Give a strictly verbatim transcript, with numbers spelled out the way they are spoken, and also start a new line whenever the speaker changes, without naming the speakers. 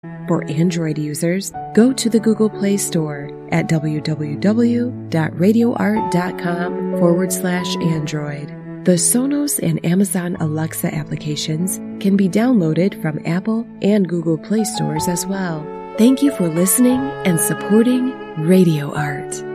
For Android users, go to the Google Play Store at www.radioart.com forward slash Android. The Sonos and Amazon Alexa applications can be downloaded from Apple and Google Play stores as well. Thank you for listening and supporting Radio Art.